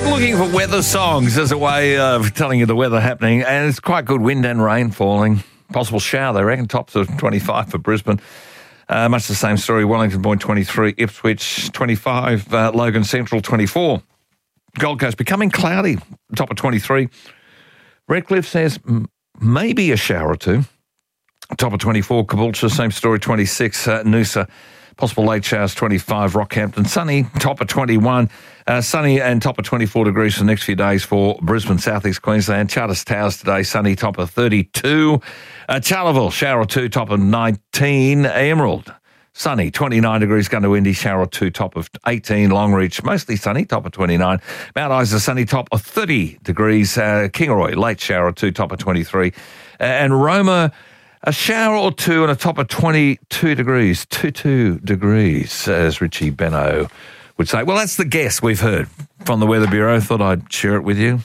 looking for weather songs as a way of telling you the weather happening, and it's quite good wind and rain falling. Possible shower, they reckon. Tops of 25 for Brisbane. Much the same story. Wellington Point 23, Ipswich 25, Logan Central 24. Gold Coast becoming cloudy, top of 23. Redcliffe says maybe a shower or two. Top of 24, Caboolture, same story, 26. Noosa, possible late showers, 25. Rockhampton, sunny, top of 21. Sunny and top of 24 degrees for the next few days for Brisbane, southeast Queensland. Charters Towers today, sunny, top of 32. Charleville, shower or two, top of 19. Emerald, sunny, 29 degrees, going to windy, shower or two, top of 18. Longreach, mostly sunny, top of 29. Mount Isa, sunny, top of 30 degrees. Kingaroy, late shower or two, top of 23. And Roma, a shower or two and a top of 22 degrees, 22 degrees, as Richie Benno would say. Well, that's the guess we've heard from the Weather Bureau. Thought I'd share it with you.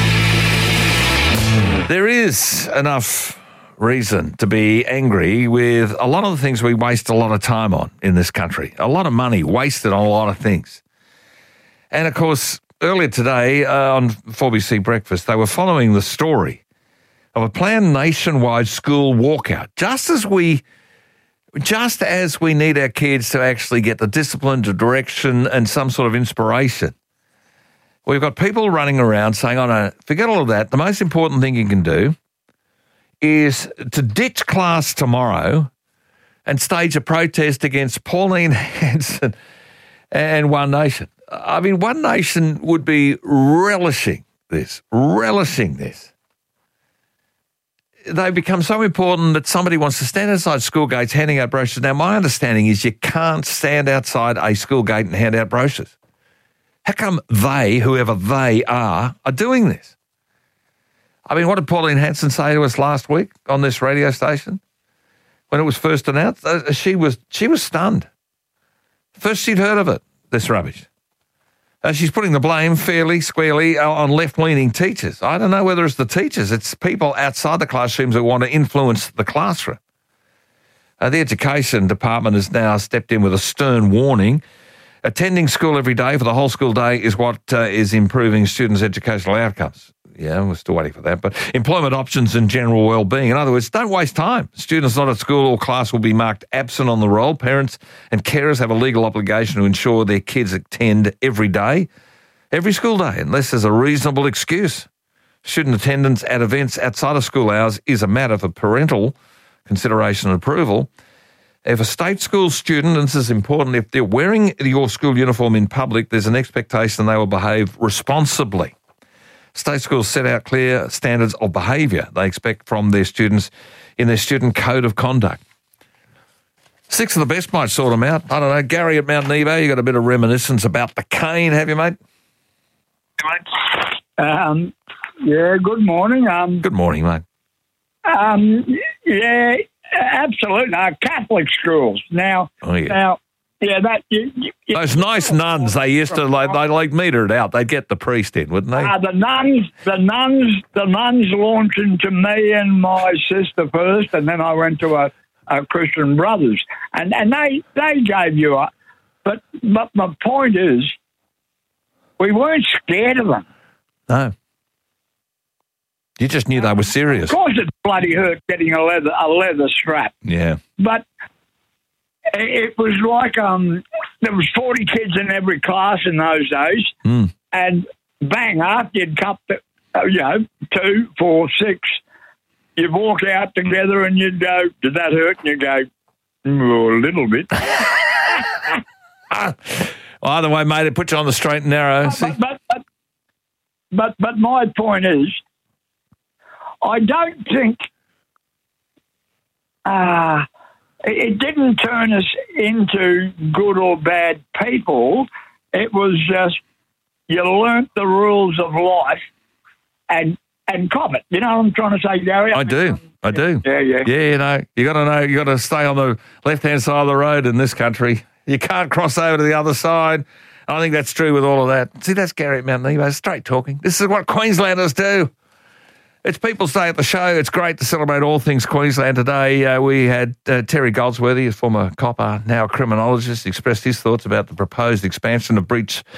There is enough reason to be angry with a lot of the things we waste a lot of time on in this country. A lot of money wasted on a lot of things. And, of course, earlier today on 4BC Breakfast, they were following the story of a planned nationwide school walkout, just as we need our kids to actually get the discipline, the direction, and some sort of inspiration. We've got people running around saying, oh, no, forget all of that. The most important thing you can do is to ditch class tomorrow and stage a protest against Pauline Hanson and One Nation. I mean, One Nation would be relishing this. They become so important that somebody wants to stand outside school gates handing out brochures. Now, my understanding is you can't stand outside a school gate and hand out brochures. How come they, whoever they are doing this? I mean, what did Pauline Hanson say to us last week on this radio station when it was first announced? She was stunned. First she'd heard of it, this rubbish. She's putting the blame fairly, squarely on left-leaning teachers. I don't know whether it's the teachers. It's people outside the classrooms who want to influence the classroom. The Education Department has now stepped in with a stern warning. Attending school every day for the whole school day is what is improving students' educational outcomes. Yeah, we're still waiting for that. But employment options and general well-being. In other words, don't waste time. Students not at school or class will be marked absent on the roll. Parents and carers have a legal obligation to ensure their kids attend every day, every school day, unless there's a reasonable excuse. Student attendance at events outside of school hours is a matter for parental consideration and approval. If a state school student, and this is important, if they're wearing your school uniform in public, there's an expectation they will behave responsibly. State schools set out clear standards of behaviour they expect from their students in their student code of conduct. Six of the best might sort them out. I don't know. Gary at Mount Nebo, you got a bit of reminiscence about the cane, have you, mate? Yeah, good morning. Good morning, mate. Yeah, absolutely. Catholic schools. Now, that those nice nuns, they used to they meter it out. They'd get the priest in, wouldn't they? The nuns launched into me and my sister first, and then I went to a Christian Brothers, and they gave you up. But my point is, we weren't scared of them. No. You just knew they were serious. Of course, it bloody hurt getting a leather strap. Yeah, but it was like there was 40 kids in every class in those days, and bang, after you'd cup 2, 4, 6, you'd walk out together and you'd go, "Did that hurt?" And you go, "A little bit." Well, either way, mate, it puts you on the straight and narrow. But my point is, I don't think it didn't turn us into good or bad people. It was just you learnt the rules of life and cop it. You know what I'm trying to say, Gary? I do. Yeah. Yeah, you got to stay on the left-hand side of the road in this country. You can't cross over to the other side. I think that's true with all of that. See, that's Gary at Mount Nebo, straight talking. This is what Queenslanders do. It's People's Day at the show. It's great to celebrate all things Queensland today. We had Terry Goldsworthy, a former copper, now a criminologist, expressed his thoughts about the proposed expansion of Breach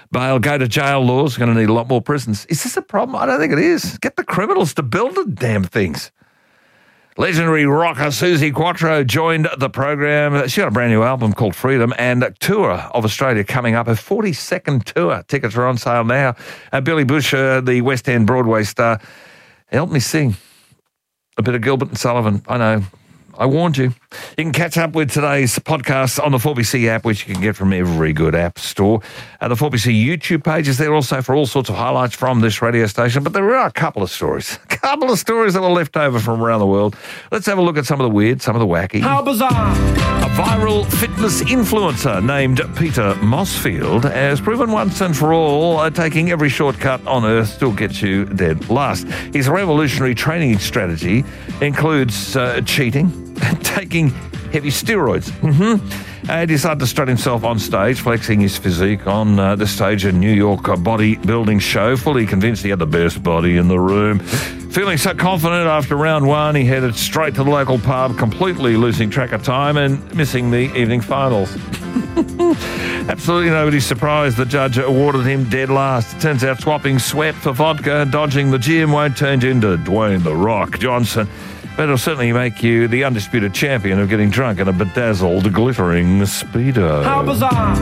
bail, go to jail laws. Going to need a lot more prisons. Is this a problem? I don't think it is. Get the criminals to build the damn things. Legendary rocker Suzi Quatro joined the program. She got a brand new album called Freedom and a tour of Australia coming up. Her 42nd tour. Tickets are on sale now. Billy Bush, the West End Broadway star, helped me sing a bit of Gilbert and Sullivan. I know. I warned you. You can catch up with today's podcast on the 4BC app, which you can get from every good app store. The 4BC YouTube page is there also for all sorts of highlights from this radio station. But there are a couple of stories that were left over from around the world. Let's have a look at some of the weird, some of the wacky. How bizarre! A viral fitness influencer named Peter Mossfield has proven once and for all taking every shortcut on earth still gets you dead last. His revolutionary training strategy includes cheating and taking heavy steroids. He decided to strut himself on stage, flexing his physique on the stage of a New York bodybuilding show, fully convinced he had the best body in the room. Feeling so confident after round one, he headed straight to the local pub, completely losing track of time and missing the evening finals. Absolutely nobody's surprised the judge awarded him dead last. It turns out swapping sweat for vodka and dodging the gym won't turn you into Dwayne "The Rock" Johnson. But it'll certainly make you the undisputed champion of getting drunk in a bedazzled, glittering Speedo. How bizarre!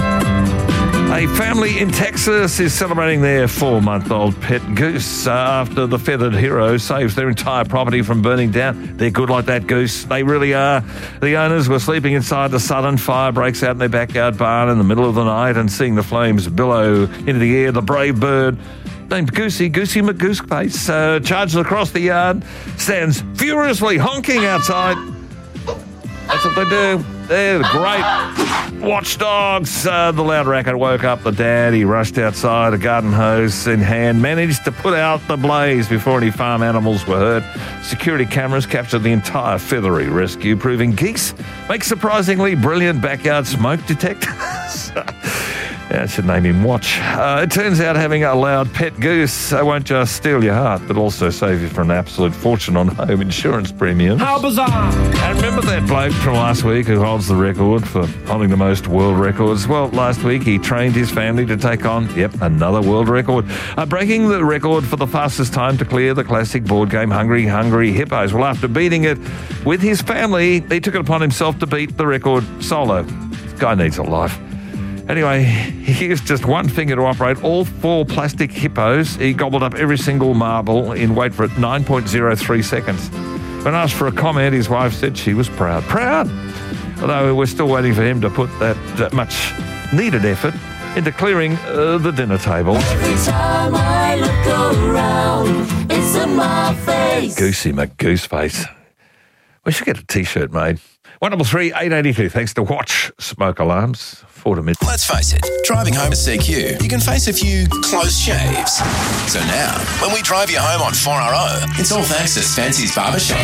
A family in Texas is celebrating their 4-month-old pet goose after the feathered hero saves their entire property from burning down. They're good like that, goose. They really are. The owners were sleeping inside the sudden fire breaks out in their backyard barn in the middle of the night, and seeing the flames billow into the air, the brave bird named Goosey McGooseface, charges across the yard, stands furiously honking outside. That's what they do. They're the great watchdogs. The loud racket woke up the dad. He rushed outside, a garden hose in hand, managed to put out the blaze before any farm animals were hurt. Security cameras captured the entire feathery rescue, proving geese make surprisingly brilliant backyard smoke detectors. Yeah, I should name him Watch. It turns out having a loud pet goose won't just steal your heart, but also save you from an absolute fortune on home insurance premiums. How bizarre! And remember that bloke from last week who holds the record for holding the most world records? Well, last week he trained his family to take on, another world record, breaking the record for the fastest time to clear the classic board game Hungry Hungry Hippos. Well, after beating it with his family, he took it upon himself to beat the record solo. This guy needs a life. Anyway, he used just one finger to operate all 4 plastic hippos. He gobbled up every single marble in, wait for it, 9.03 seconds. When asked for a comment, his wife said she was proud. Proud! Although we're still waiting for him to put that much needed effort into clearing the dinner table. Every time I look around, it's in my face. Goosey McGooseface. We should get a T-shirt made. 133 882. Thanks to Watch Smoke Alarms. 4 to mid. Let's face it, driving home at CQ, you can face a few close shaves. So now, when we drive you home on 4RO, it's all thanks to Fancy's Barbershop.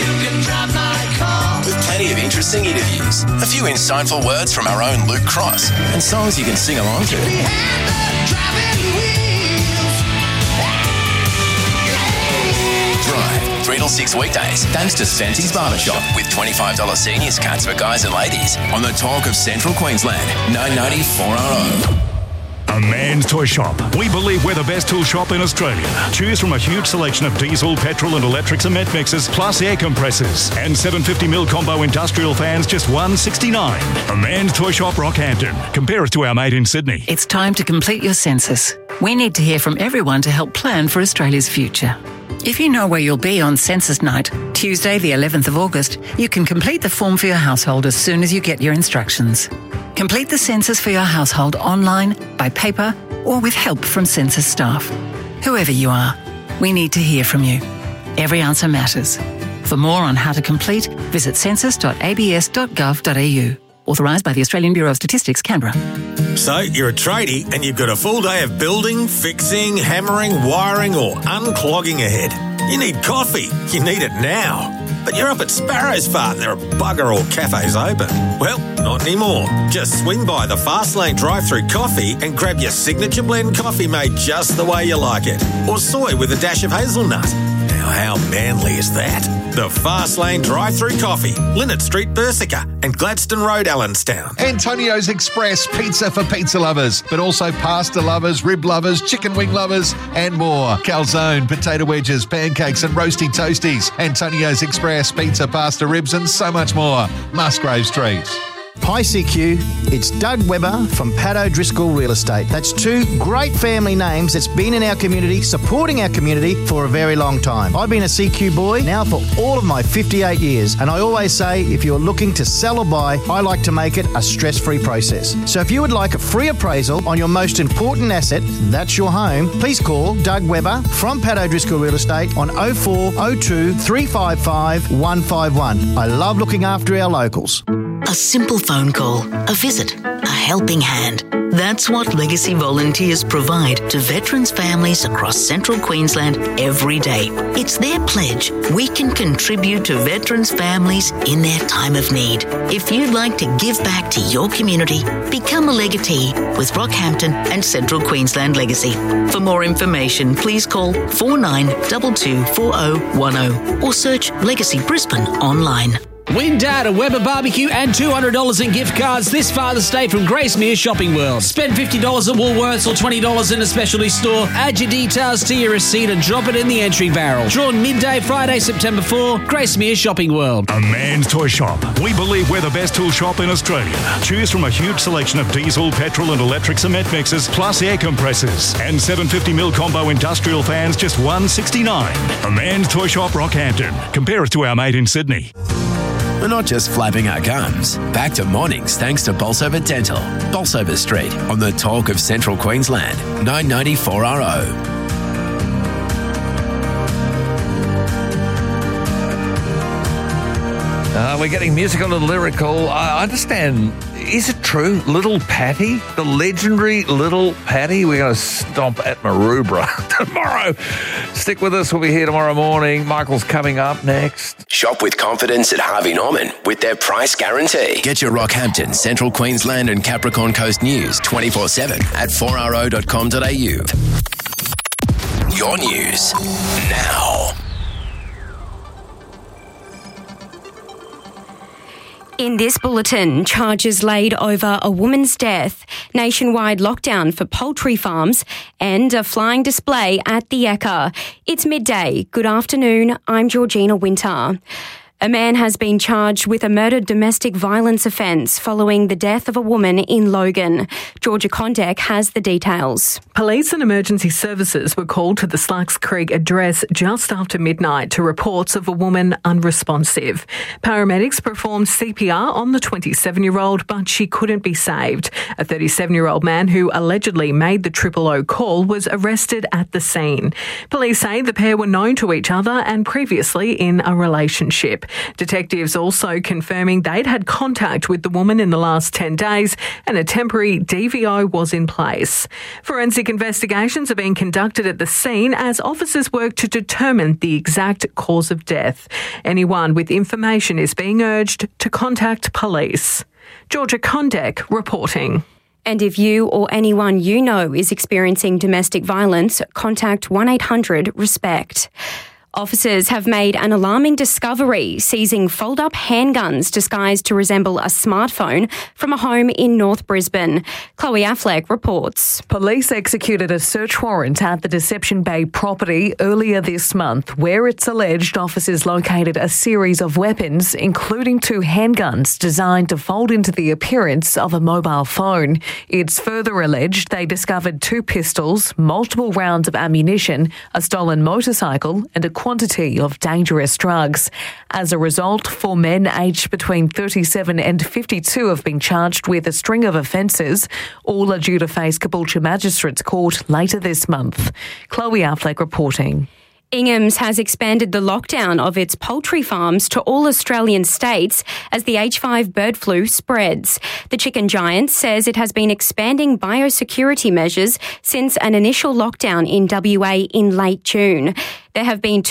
With plenty of interesting interviews, a few insightful words from our own Luke Cross, and songs you can sing along to. Drive 3 till 6 weekdays, thanks to Fancy's Barbershop, with $25 seniors cuts for guys and ladies on the talk of Central Queensland, 990 4RO. A Man's Toy Shop. We believe we're the best tool shop in Australia. Choose from a huge selection of diesel, petrol and electric cement mixers, plus air compressors. And 750mm combo industrial fans, just $169. A Man's Toy Shop, Rockhampton. Compare us to our mate in Sydney. It's time to complete your census. We need to hear from everyone to help plan for Australia's future. If you know where you'll be on Census Night, Tuesday the 11th of August, you can complete the form for your household as soon as you get your instructions. Complete the census for your household online, by paper, or with help from census staff. Whoever you are, we need to hear from you. Every answer matters. For more on how to complete, visit census.abs.gov.au. Authorised by the Australian Bureau of Statistics, Canberra. So, you're a tradie and you've got a full day of building, fixing, hammering, wiring or unclogging ahead. You need coffee. You need it now. But you're up at Sparrow's Fart and there are bugger all cafes open. Well, not anymore. Just swing by the Fastlane drive-through coffee and grab your signature blend coffee made just the way you like it. Or soy with a dash of hazelnut. Now Now, how manly is that? The Fast Lane Drive-Thru Coffee, Linnet Street, Bersica, and Gladstone Road, Allenstown. Antonio's Express, pizza for pizza lovers, but also pasta lovers, rib lovers, chicken wing lovers, and more. Calzone, potato wedges, pancakes, and roasty toasties. Antonio's Express, pizza, pasta, ribs, and so much more. Musgrave Street. Hi CQ, it's Doug Webber from Pat O'Driscoll Real Estate. That's two great family names that's been in our community, supporting our community for a very long time. I've been a CQ boy now for all of my 58 years, and I always say if you're looking to sell or buy, I like to make it a stress-free process. So if you would like a free appraisal on your most important asset, that's your home, please call Doug Webber from Pat O'Driscoll Real Estate on 0402 355 151. I love looking after our locals. A simple phone call, a visit, a helping hand. That's what Legacy volunteers provide to veterans' families across Central Queensland every day. It's their pledge. We can contribute to veterans' families in their time of need. If you'd like to give back to your community, become a legatee with Rockhampton and Central Queensland Legacy. For more information, please call 4922 4010 or search Legacy Brisbane online. Win Dad a Weber barbecue and $200 in gift cards this Father's Day from Gracemere Shopping World. Spend $50 at Woolworths or $20 in a specialty store. Add your details to your receipt and drop it in the entry barrel. Drawn midday Friday, September 4, Gracemere Shopping World. A Man's Toy Shop. We believe we're the best tool shop in Australia. Choose from a huge selection of diesel, petrol and electric cement mixers, plus air compressors. And 750mm combo industrial fans, just $169. A Man's Toy Shop, Rockhampton. Compare us to our mate in Sydney. We're not just flapping our gums. Back to mornings thanks to Bolsover Dental. Bolsover Street on the talk of Central Queensland. 990 4RO. We're getting musical and lyrical. I understand. Is it true? Little Patty? The legendary Little Patty? We're going to stomp at Maroubra tomorrow. Stick with us. We'll be here tomorrow morning. Michael's coming up next. Shop with confidence at Harvey Norman with their price guarantee. Get your Rockhampton, Central Queensland and Capricorn Coast news 24/7 at 4ro.com.au. Your news now. In this bulletin, charges laid over a woman's death, nationwide lockdown for poultry farms, and a flying display at the Ekka. It's midday. Good afternoon. I'm Georgina Winter. A man has been charged with a murder domestic violence offence following the death of a woman in Logan. Georgia Condek has the details. Police and emergency services were called to the Slugs Creek address just after midnight to reports of a woman unresponsive. Paramedics performed CPR on the 27-year-old, but she couldn't be saved. A 37-year-old man who allegedly made the 000 call was arrested at the scene. Police say the pair were known to each other and previously in a relationship. Detectives also confirming they'd had contact with the woman in the last 10 days and a temporary DVO was in place. Forensic investigations are being conducted at the scene as officers work to determine the exact cause of death. Anyone with information is being urged to contact police. Georgia Condek reporting. And if you or anyone you know is experiencing domestic violence, contact 1-800-RESPECT. Officers have made an alarming discovery, seizing fold-up handguns disguised to resemble a smartphone from a home in North Brisbane. Chloe Affleck reports. Police executed a search warrant at the Deception Bay property earlier this month, where it's alleged officers located a series of weapons, including 2 handguns designed to fold into the appearance of a mobile phone. It's further alleged they discovered 2 pistols, multiple rounds of ammunition, a stolen motorcycle, and a quantity of dangerous drugs. As a result, 4 men aged between 37 and 52 have been charged with a string of offences. All are due to face Caboolture Magistrates Court later this month. Chloe Affleck reporting. Ingham's has expanded the lockdown of its poultry farms to all Australian states as the H5 bird flu spreads. The chicken giant says it has been expanding biosecurity measures since an initial lockdown in WA in late June. There have been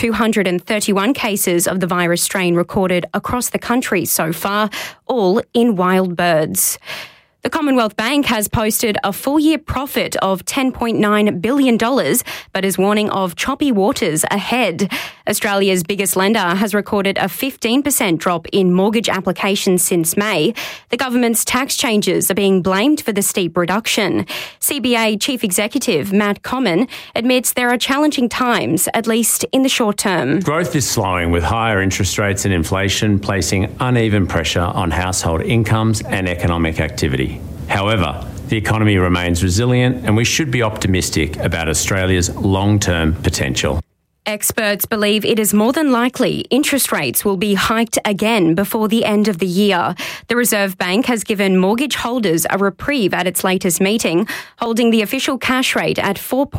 231 cases of the virus strain recorded across the country so far, all in wild birds. The Commonwealth Bank has posted a full-year profit of $10.9 billion, but is warning of choppy waters ahead. Australia's biggest lender has recorded a 15% drop in mortgage applications since May. The government's tax changes are being blamed for the steep reduction. CBA Chief Executive Matt Comyn admits there are challenging times, at least in the short term. Growth is slowing with higher interest rates and inflation placing uneven pressure on household incomes and economic activity. However, the economy remains resilient and we should be optimistic about Australia's long-term potential. Experts believe it is more than likely interest rates will be hiked again before the end of the year. The Reserve Bank has given mortgage holders a reprieve at its latest meeting, holding the official cash rate at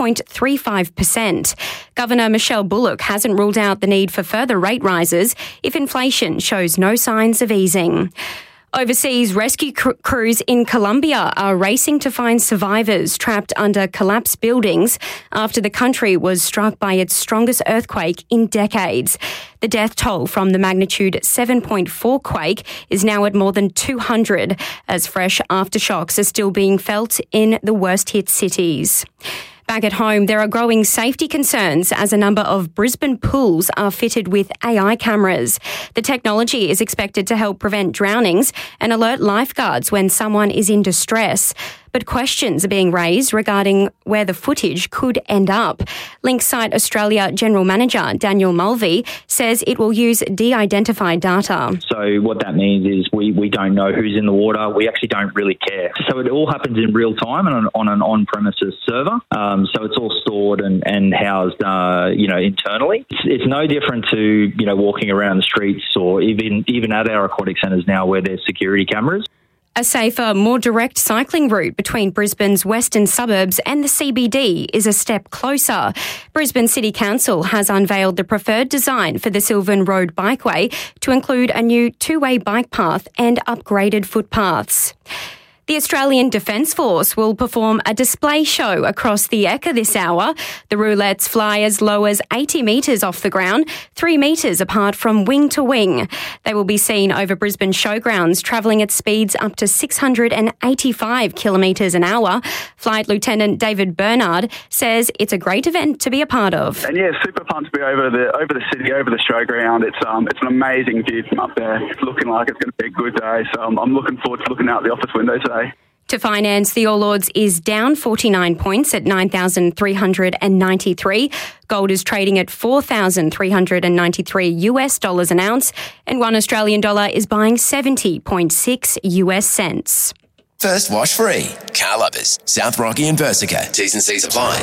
4.35%. Governor Michelle Bullock hasn't ruled out the need for further rate rises if inflation shows no signs of easing. Overseas rescue crews in Colombia are racing to find survivors trapped under collapsed buildings after the country was struck by its strongest earthquake in decades. The death toll from the magnitude 7.4 quake is now at more than 200, as fresh aftershocks are still being felt in the worst-hit cities. Back at home, there are growing safety concerns as a number of Brisbane pools are fitted with AI cameras. The technology is expected to help prevent drownings and alert lifeguards when someone is in distress. But questions are being raised regarding where the footage could end up. Linksite Australia General Manager Daniel Mulvey says it will use de-identified data. So what that means is we don't know who's in the water. We actually don't really care. So it all happens in real time and on an on-premises server. So it's all stored and housed, internally. It's no different to, walking around the streets or even at our aquatic centres now where there's security cameras. A safer, more direct cycling route between Brisbane's western suburbs and the CBD is a step closer. Brisbane City Council has unveiled the preferred design for the Sylvan Road Bikeway to include a new two-way bike path and upgraded footpaths. The Australian Defence Force will perform a display show across the Ekka this hour. The roulettes fly as low as 80 metres off the ground, 3 metres apart from wing to wing. They will be seen over Brisbane showgrounds, travelling at speeds up to 685 kilometres an hour. Flight Lieutenant David Bernard says it's a great event to be a part of. And super pumped to be over the city, over the showground. It's an amazing view from up there. It's looking like it's going to be a good day, so I'm looking forward to looking out the office window today. To finance, the All Ords is down 49 points at 9,393. Gold is trading at $4,393 US dollars an ounce, and $1 Australian dollar is buying 70.6 US cents. First wash free. Car Lovers, South Rocky and Persica. T's and C's apply.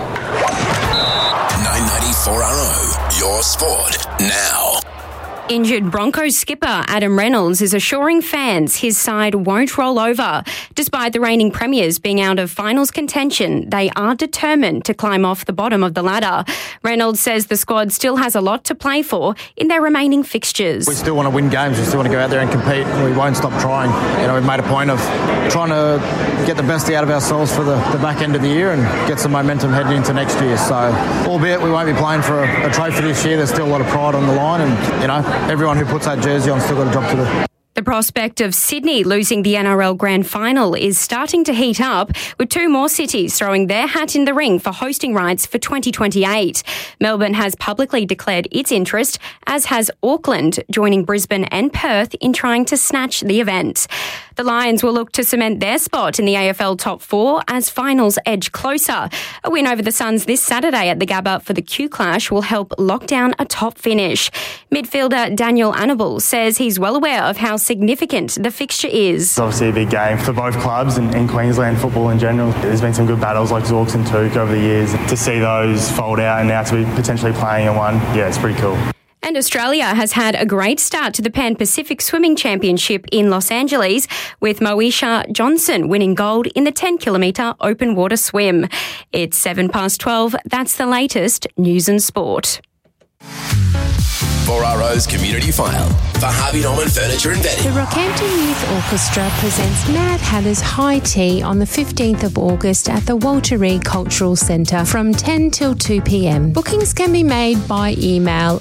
994RO, your sport now. Injured Broncos skipper Adam Reynolds is assuring fans his side won't roll over. Despite the reigning premiers being out of finals contention, they are determined to climb off the bottom of the ladder. Reynolds says the squad still has a lot to play for in their remaining fixtures. We still want to win games. We still want to go out there and compete. We won't stop trying. We've made a point of trying to get the best out of ourselves for the back end of the year and get some momentum heading into next year. So, albeit we won't be playing for a trophy this year, there's still a lot of pride on the line and, everyone who puts that jersey on still got a job to do. The prospect of Sydney losing the NRL Grand Final is starting to heat up, with 2 more cities throwing their hat in the ring for hosting rights for 2028. Melbourne has publicly declared its interest, as has Auckland, joining Brisbane and Perth in trying to snatch the event. The Lions will look to cement their spot in the AFL top 4 as finals edge closer. A win over the Suns this Saturday at the Gabba for the Q Clash will help lock down a top finish. Midfielder Daniel Annable says he's well aware of how significant the fixture is. It's obviously a big game for both clubs and Queensland football in general. There's been some good battles like Zorks and Took over the years. To see those fold out and now to be potentially playing in one, it's pretty cool. And Australia has had a great start to the Pan Pacific Swimming Championship in Los Angeles, with Moesha Johnson winning gold in the 10-kilometre open water swim. It's 12:07. That's the latest news and sport. 4RO's Community File. for Harvey Norman Furniture and Bedding. The Rockhampton Youth Orchestra presents Mad Hatter's High Tea on the 15th of August at the Walter Reed Cultural Centre from 10 till 2 p.m. Bookings can be made by email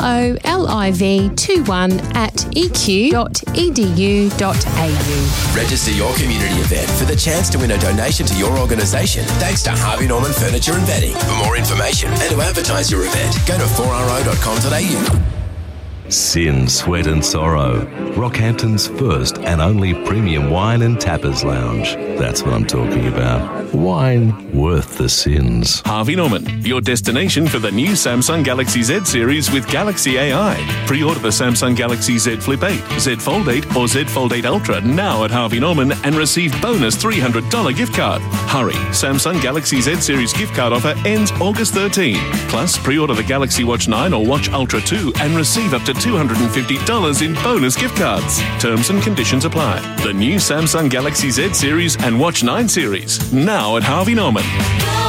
loliv21@eq.edu.au. Register your community event for the chance to win a donation to your organisation thanks to Harvey Norman Furniture and Bedding. For more information and to advertise your event, go to 4ro.com.au. Sin, Sweat and Sorrow, Rockhampton's first and only premium wine and tappers lounge. That's what I'm talking about. Wine worth the sins. Harvey Norman, your destination for the new Samsung Galaxy Z series with Galaxy AI. Pre-order the Samsung Galaxy Z Flip 8, Z Fold 8 or Z Fold 8 Ultra now at Harvey Norman and receive bonus $300 gift card. Hurry, Samsung Galaxy Z series gift card offer ends August 13. Plus, pre-order the Galaxy Watch 9 or Watch Ultra 2 and receive up to $250 in bonus gift cards. Terms and conditions apply. The new Samsung Galaxy Z series and Watch 9 series now at Harvey Norman.